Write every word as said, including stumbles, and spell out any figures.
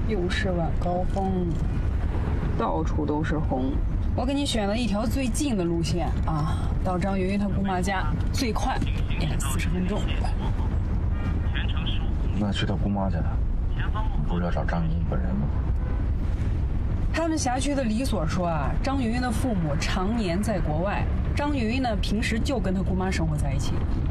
又是晚高峰，到处都是红。我给你选了一条最近的路线啊，到张云云她姑妈家最快也得四十分钟。 那去她姑妈家，不是要找张云云本人吗？ 他们辖区的李所说啊，张云云的父母常年在国外，张云云呢平时就跟她姑妈生活在一起。